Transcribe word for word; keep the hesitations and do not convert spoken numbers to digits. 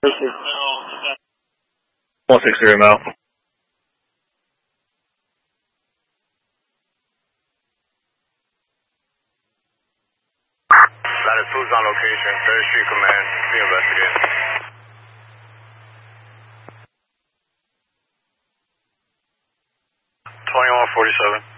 one six zero mile. That is who's on location. Third Street Command. Be investigating. twenty-one forty-seven.